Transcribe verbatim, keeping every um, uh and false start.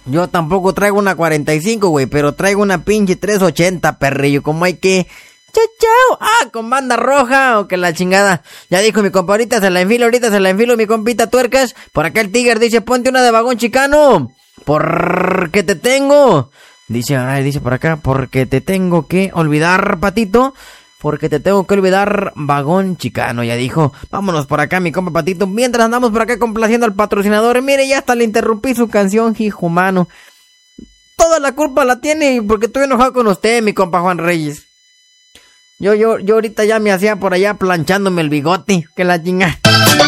Yo tampoco traigo una cuarenta y cinco, güey, pero traigo una pinche trescientos ochenta, perrillo, como hay que... ¡Chao, chao! ¡Ah, con banda roja! O que la chingada. Ya dijo mi compa, ahorita se la enfilo, ahorita se la enfilo, mi compita Tuercas. Por acá el Tiger dice, ponte una de Vagón Chicano. Porque te tengo. Dice, ay, dice por acá, porque te tengo que olvidar, Patito. Porque te tengo que olvidar, Vagón Chicano. Ya dijo, vámonos por acá, mi compa Patito. Mientras andamos por acá complaciendo al patrocinador. Mire, ya hasta le interrumpí su canción, hijo humano. Toda la culpa la tiene porque estoy enojado con usted, mi compa Juan Reyes. Yo, yo, yo ahorita ya me hacía por allá planchándome el bigote. Que la chingada.